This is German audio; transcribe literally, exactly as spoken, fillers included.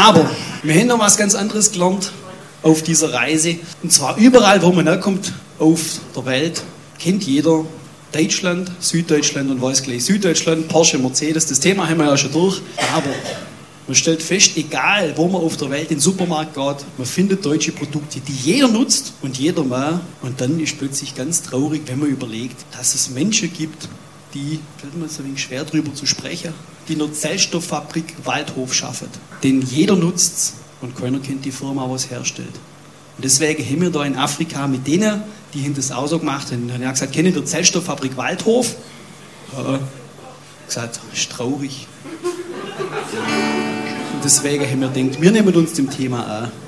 Aber wir haben noch was ganz anderes gelernt auf dieser Reise. Und zwar überall, wo man herkommt auf der Welt, kennt jeder Deutschland, Süddeutschland und weiß gleich Süddeutschland, Porsche, Mercedes, das Thema haben wir ja schon durch. Aber man stellt fest, egal wo man auf der Welt in den Supermarkt geht, man findet deutsche Produkte, die jeder nutzt und jeder mal. Und dann ist plötzlich ganz traurig, wenn man überlegt, dass es Menschen gibt, die, fällt mir so ein wenig schwer drüber zu sprechen, die in der Zellstofffabrik Waldhof schaffen. Den jeder nutzt und keiner kennt die Firma, was herstellt. Und deswegen haben wir da in Afrika mit denen, die haben das auch so gemacht haben, haben gesagt, kennen die Zellstofffabrik Waldhof? Ja. Gesagt, ist traurig. Und deswegen haben wir gedacht, wir nehmen uns dem Thema an.